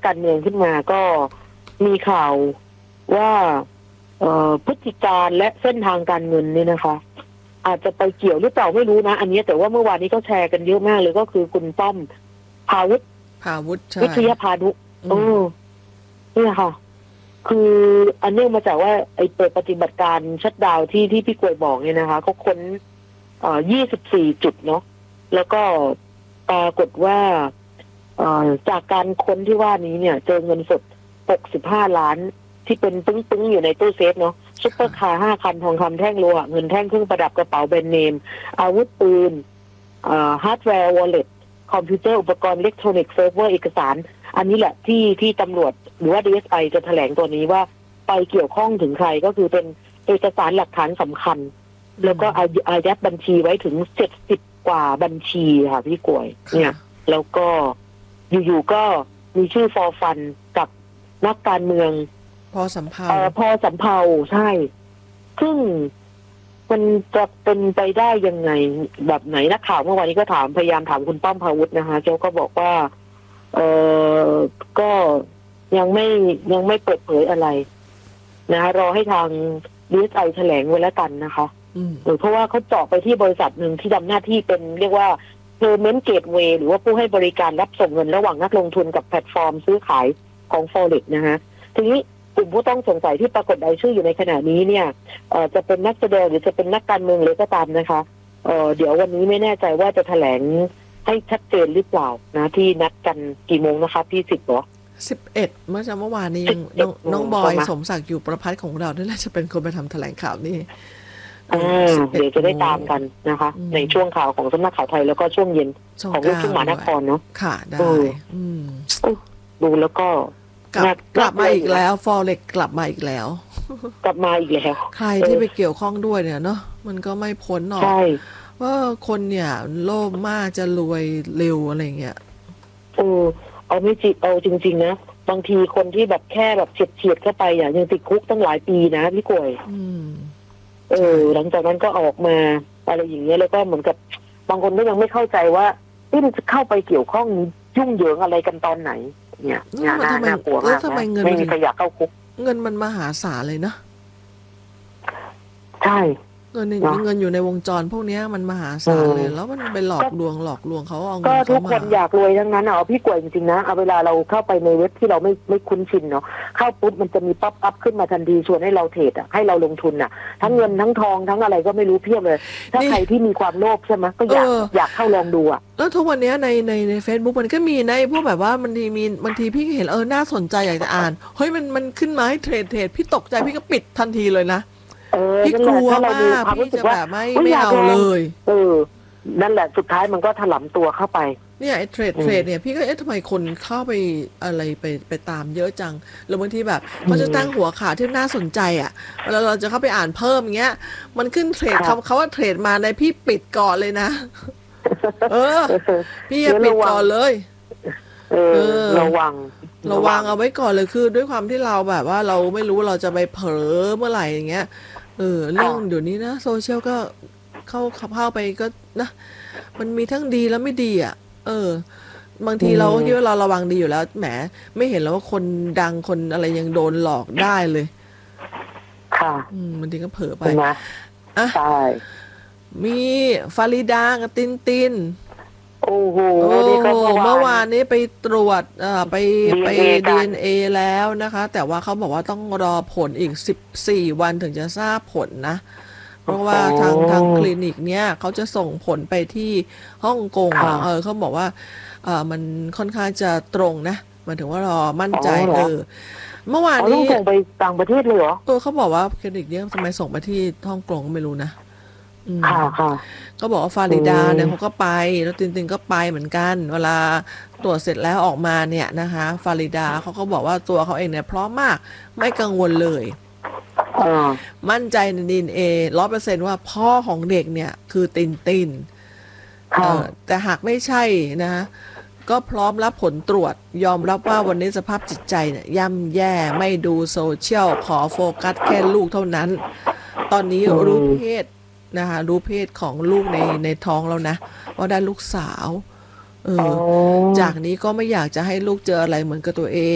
การเมืองขึ้นมาก็มีข่าวว่าพฤติการและเส้นทางการเงินนี่นะคะอาจจะไปเกี่ยวหรือเปล่าไม่รู้นะอันนี้แต่ว่าเมื่อวานนี้ก็แชร์กันเยอะมากเลยก็คือคุณป้อมภาวุฒิวิทยาพานุเนี่ยค่ะคืออันเนื่องมาจากว่าไอ้เปิดปฏิบัติการชัตดาวน์ที่พี่กวยบอกเนี่ยนะคะเขาค้น24 จุดเนาะแล้วก็ปรากฏว่าจากการค้นที่ว่านี้เนี่ยเจอเงินสด65 ล้านที่เป็นปึ้งๆอยู่ในตู้เซฟเนาะซุปเปอร์คาร์5 คันทองคำแท่งโลหะเงินแท่งเครื่องประดับกระเป๋าแบรนด์เนมอาวุธปืนฮาร์ดแวร์วอลเล็ตคอมพิวเตอร์อุปกรณ์อิเล็กทรอนิกส์เซิร์ฟเวอร์เอกสารอันนี้แหละที่ตำรวจหรือว่า DSI จะแถลงตัวนี้ว่าไปเกี่ยวข้องถึงใครก็คือเป็นเอกสารหลักฐานสำคัญแล้วก็อายัดบัญชีไว้ถึง70 กว่าบัญชีค่ะพี่กวยเนี่ยแล้วก็อยู่ๆก็มีชื่อฟอร์ฟันกับนักการเมืองพอสำเภาใช่ซึ่งมันจะเป็นไปได้ยังไงแบบไหนนักข่าวเมื่อวานนี้ก็พยายามถามคุณป้อมภาวุฒินะคะเจ้าก็บอกว่าก็ยังไม่เปิดเผยอะไรนะรอให้ทาง DSI แถลงไว้แล้วกันนะคะเพราะว่าเขาเจาะไปที่บริษัทหนึ่งที่ทำหน้าที่เป็นเรียกว่า Payment Gateway หรือว่าผู้ให้บริการรับส่งเงินระหว่างนักลงทุนกับแพลตฟอร์มซื้อขายของ Forex นะฮะทีนี้กลุ่มผู้ต้องสงสัยที่ปรากฏรายชื่ออยู่ในขณะนี้เนี่ยจะเป็นนักแสดงหรือจะเป็นนักการเมืองเลยก็ตามนะคะเดี๋ยววันนี้ไม่แน่ใจว่าจะแถลงให้ชัดเจนหรือเปล่านะที่นัดกันกี่โมงนะคะที่10 เหรอ 11เมื่อวานนี้ยังน้องบอยสมศักดิ์อยู่ประพัฒน์ของเราด้วยแหละจะเป็นคนไปทำแถลงข่าวนี่เดี๋ยวจะได้ตามกันนะคะในช่วงข่าวของสำนักข่าวไทยแล้วก็ช่วงเย็นของลูกทุ่งมหานครเนาะค่ะได้ดูแล้วก็กลับมาอีกแล้วฟอเร็กกลับมาอีกแล้วใครที่ไปเกี่ยวข้องด้วยเนี่ยเนาะมันก็ไม่พ้นหรอกว่าคนเนี่ยโลภมากจะรวยเร็วอะไรเงี้ยเอาไม่จิเอาจริงๆนะบางทีคนที่แบบแค่แบบเฉียดเข้าไปอย่างยังติดคุกตั้งหลายปีนะพี่กวยหลังจากนั้นก็ออกมาอะไรอย่างเงี้ยแล้วก็เหมือนกับบางคนก็ยังไม่เข้าใจว่ามันจะเข้าไปเกี่ยวข้องยุ่งเหยิงอะไรกันตอนไหนเนี่ยน่ากลัวมากนะไม่มีใครอยากเข้าคุกเงินมันมหาศาลเลยนะใช่เงินอยู่ในวงจรพวกนี้มันมหาศาลเลยแล้วมันไปหลอกลวงเขาเอาเงินก็เขามาทุกคนอยากรวยทั้งนั้นเอาพี่กวยจริงๆนะเอาเวลาเราเข้าไปในเว็บที่เราไม่คุ้นชินเนาะเข้าปุ๊บมันจะมีป๊อปอัพขึ้นมาทันทีชวนให้เราเทรดให้เราลงทุนทั้งเงินทั้งทองทั้งอะไรก็ไม่รู้เพียบเลยถ้าใครที่มีความโลภใช่ไหมก็อยากเข้าลองดูแล้วทุกวันนี้ใน Facebook มันก็มีในพวกแบบว่าบางทีพี่เห็นน่าสนใจอยากจะอ่านเฮ้ยมันขึ้นมาให้เทรดพี่ตกใจพี่ก็ปิดทันทีเลยนะพี่กลัวมากพี่จะแบบไม่เอาเลยนั่นแหละสุดท้ายมันก็ถลำตัวเข้าไปเนี่ยไอ้เทรดเนี่ยพี่ก็ทำไมคนเข้าไปอะไรไปตามเยอะจังแล้วบางทีแบบเขาจะตั้งหัวข่าวที่น่าสนใจเวลาเราจะเข้าไปอ่านเพิ่มอย่างเงี้ยมันขึ้นเทรดเขาว่าเทรดมาในพี่ปิดก่อนเลยนะพี่อย่าปิดก่อนเลยระวังเอาไว้ก่อนเลยคือด้วยความที่เราแบบว่าเราไม่รู้เราจะไปเผลอเมื่อไหร่อย่างเงี้ยเรื่องเดี๋ยวนี้นะโซเชียลก็เข้าไปก็นะมันมีทั้งดีแล้วไม่ดีบางทีเราคิดว่าเราระวังดีอยู่แล้วแหมไม่เห็นแล้วว่าคนดังคนอะไรยังโดนหลอกได้เลยค่ะบางทีก็เผลอไปใช่มีฟาริดากับตินโอ้โหเมื่อวานนี้ไปตรวจไป DNA แล้วนะคะแต่ว่าเขาบอกว่าต้องรอผลอีก14 วันถึงจะทราบผลนะเพราะว่าทางคลินิกเนี้ยเขาจะส่งผลไปที่ฮ่องกงเขาบอกว่ามันค่อนข้างจะตรงนะหมายถึงว่ารอมั่นใจเมื่อวานนี้ส่งไปต่างประเทศเลยเหรอเขาบอกว่าคลินิกเนี้ยทำไมส่งไปที่ฮ่องกงก็ไม่รู้นะค่ะก็บอกว่าฟาริดาเนี่ยเขาก็ไปแล้วตินก็ไปเหมือนกันเวลาตรวจเสร็จแล้วออกมาเนี่ยนะคะฟาริดาเขาก็บอกว่าตัวเขาเองเนี่ยพร้อมมากไม่กังวลเลยมั่นใจในDNA 100%ว่าพ่อของเด็กเนี่ยคือตินแต่หากไม่ใช่นะก็พร้อมรับผลตรวจยอมรับว่าวันนี้สภาพจิตใจเนี่ยย่ำแย่ไม่ดูโซเชียลขอโฟกัสแค่ลูกเท่านั้นตอนนี้รู้เพศนะคะรู้เพศของลูกในท้องแล้วนะว่าได้ลูกสาวจากนี้ก็ไม่อยากจะให้ลูกเจออะไรเหมือนกับตัวเอง